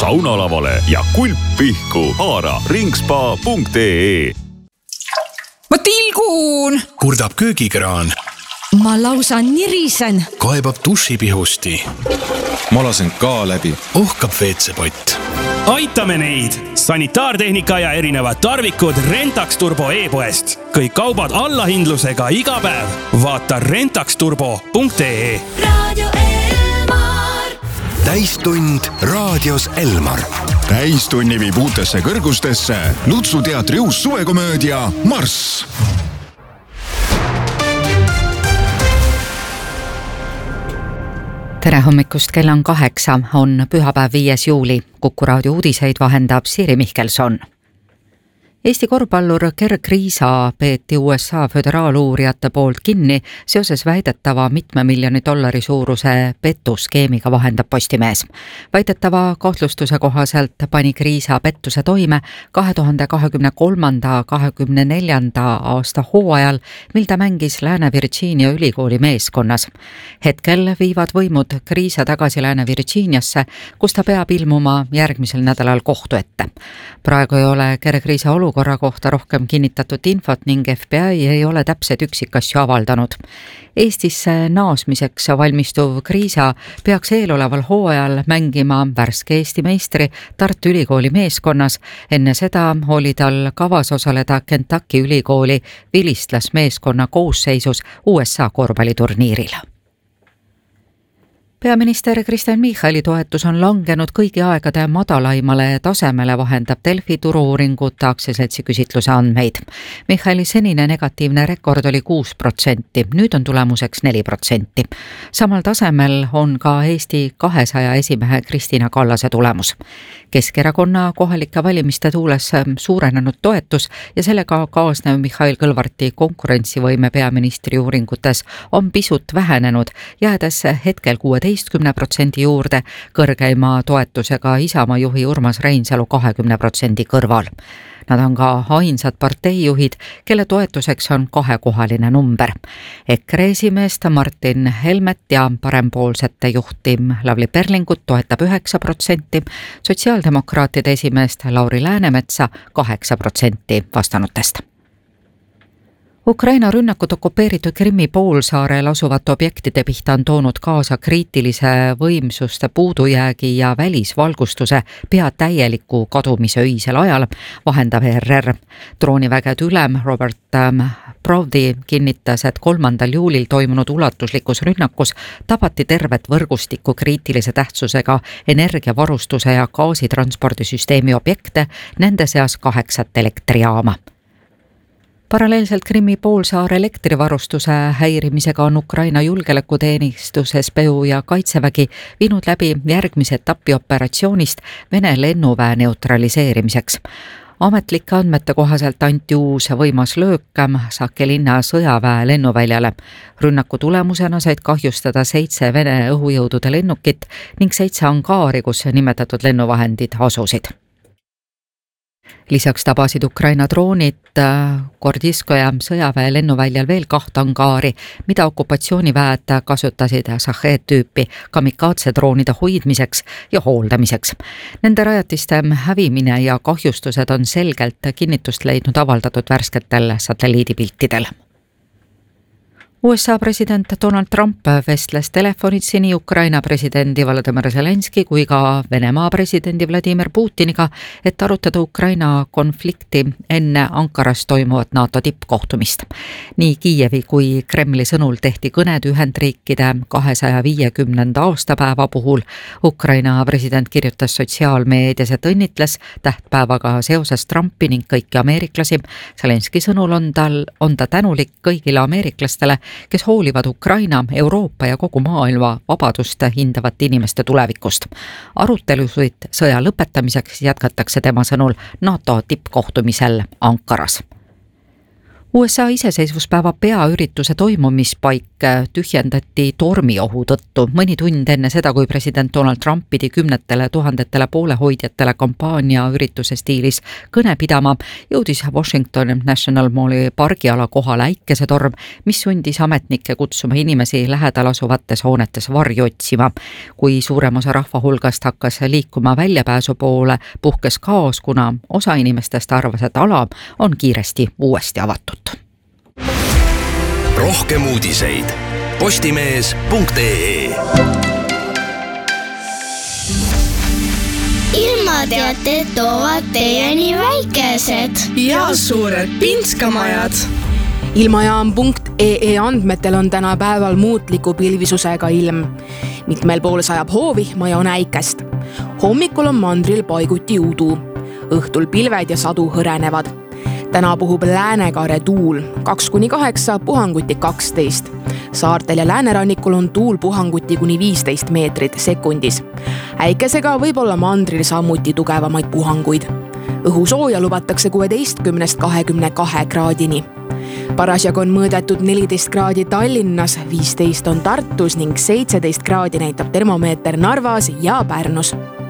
saunalavale ja kulp pihku. Haara ringspa.ee. Ma tilgun! Kurdab köögikraan. Ma lausa nirisen. Kaebab dušipihusti. Ma lasen ka läbi. Ohkab veetsepott. Aitame neid! Sanitaartehnika ja erinevad tarvikud Rentax Turbo e-poest. Kõik kaubad allahindlusega iga päev. Vaata rentaxturbo.ee. Radio Elmar. Täistund raadios Elmar. Täistunni viib uutesse kõrgustesse Lutsu teatri uus suvekomöödia Marss. Tere hommikust, kell on 8, on pühapäev 5. juuli. Kuku raadio uudiseid vahendab Siiri Mihkelson. Eesti korvpallur Gerg Riisa peeti USA föderaaluurijate poolt kinni seoses väidetava $1 miljoni suuruse pettuskeemiga, vahendab Postimees. Väidetava kahtlustuse kohaselt pani Riisa pettuse toime 2023-24 aasta hooajal, mil ta mängis Lääne-Virginia ülikooli meeskonnas. Hetkel viivad võimud Riisa tagasi Lääne-Virginiasse, kus ta peab ilmuma järgmisel nädalal kohtu ette. Praegu ei ole Gerg Riisa olukorra kohta rohkem kinnitatud infot ning FBI ei ole täpsed üksikasju avaldanud. Eestisse naasmiseks valmistuv Riisa peaks eeloleval hooajal mängima värske Eesti meistri Tartu Ülikooli meeskonnas. Enne seda oli tal kavas osaleda Kentucky ülikooli vilistlasmeeskonna koosseisus USA korvpalliturniiril. Peaminister Kristen Michali toetus on langenud kõigi aegade madalaimale tasemele, vahendab Delfi turu-uuringute aktsiaseltsi küsitluse andmeid. Michali senine negatiivne rekord oli 6%, nüüd on tulemuseks 4%. Samal tasemel on ka Eesti 200 esimehe Kristina Kallase tulemus. Keskerakonna kohalike valimiste tuules suurenenud toetus ja sellega kaasnev Mihhail Kõlvarti konkurentsivõime peaministri uuringutes on pisut vähenenud, jäädes hetkel 16% juurde, kõrgeima toetusega Isamaa juhi Urmas Reinsalu 20% kõrval. Nad on ka ainsad parteijuhid, kelle toetuseks on kahekohaline number. EKRE esimeest Martin Helmet ja parempoolsete juhti Lavly Perlingut toetab 9%, sotsiaaldemokraatide esimeest Lauri Läänemetsa 8% vastanutest. Ukraina rünnakud okupeeritud Krimmi poolsaarel asuvate objektide pihta on toonud kaasa kriitilise võimsuste puudujäägi ja välisvalgustuse pea täieliku kadumise öisel ajal, vahendab ERR. Droonivägede ülem Robert Provdi kinnitas, et 3. juulil toimunud ulatuslikus rünnakus tabati tervet võrgustikku kriitilise tähtsusega energiavarustuse ja gaasitranspordisüsteemi objekte, nende seas 8 elektrijaama. Paralleelselt Krimmi poolsaare elektrivarustuse häirimisega on Ukraina julgeolekuteenistus SBU ja Kaitsevägi viinud läbi järgmise etapi operatsioonist Vene lennuväe neutraliseerimiseks. Ametlike andmete kohaselt anti uus võimas löök Sakelinna sõjaväe lennuväljale. Rünnaku tulemusena said kahjustada 7 Vene õhujõudude lennukit ning 7 angaari, kus nimetatud lennuvahendid asusid. Lisaks tabasid Ukraina droonid Gordiskoja sõjaväe lennuväljal veel 2 angaari, mida okupatsiooniväed kasutasid Shahed-tüüpi kamikaatsedroonide hoidmiseks ja hooldamiseks. Nende rajatiste hävimine ja kahjustused on selgelt kinnitust leidnud avaldatud värsketel satelliidipiltidel. USA president Donald Trump vestles telefonitsi nii Ukraina presidendi Volodymyr Zelenski kui ka Venemaa presidendi Vladimir Putiniga, et arutada Ukraina konflikti enne Ankaras toimuvat NATO tippkohtumist. Nii Kiievi kui Kremli sõnul tehti kõned Ühendriikide 250. aastapäeva puhul. Ukraina president kirjutas sotsiaalmeedias, et õnnitles tähtpäevaga seoses Trumpi ning kõiki ameeriklasi. Zelenski sõnul on ta tänulik kõigile ameeriklastele, kes hoolivad Ukraina, Euroopa ja kogu maailma vabadust hindavate inimeste tulevikust. Arutelusid sõja lõpetamiseks jätkatakse tema sõnul NATO tippkohtumisel Ankaras. USA iseseisvuspäeva peaürituse toimumispaik tühjendati tormiohu tõttu. Mõni tund enne seda, kui president Donald Trump pidi 10 000 poolehoidjatele kampaania ürituse stiilis kõne pidama, jõudis Washington National Malli pargiala kohale äikesetorm, mis sundis ametnikke kutsuma inimesi lähedal asuvates hoonetes varju otsima. Kui suurem osa rahva hulgast hakkas liikuma väljapääsu poole, puhkes kaos, kuna osa inimestest arvas, et ala on kiiresti uuesti avatud. Rohkem uudiseid postimees.ee. Ilmateated toovad teieni väikesed ja suured pinskamajad. Ilmajaam.ee andmetel on tänapäeval muutliku pilvisusega ilm. Mitmel pool sajab hoovihma ja on äikest. Hommikul on mandril paiguti udu. Õhtul pilved ja sadu hõrenevad. Täna puhub läänekaare tuul 2-8, puhanguti 12. Saartel ja läänerannikul on tuul puhanguti kuni 15 meetrit sekundis. Äikesega võib olla mandril samuti tugevamaid puhanguid. Õhusooja lubatakse 16-22 kraadini. Parasjagu on mõõdetud 14 kraadi Tallinnas, 15 on Tartus ning 17 kraadi näitab termomeeter Narvas ja Pärnus.